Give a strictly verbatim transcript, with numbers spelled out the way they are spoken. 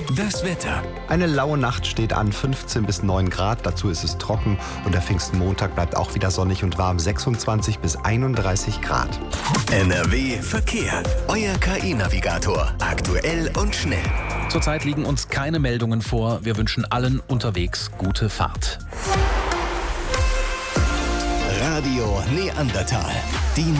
Das Wetter. Eine laue Nacht steht an, fünfzehn bis neun Grad. Dazu ist es trocken und der Pfingstenmontag bleibt auch wieder sonnig und warm, sechsundzwanzig bis einunddreißig Grad. N R W Verkehr. Euer K I-Navigator. Aktuell und schnell. Zurzeit liegen uns keine Meldungen vor. Wir wünschen allen unterwegs gute Fahrt. Radio Neandertal. Die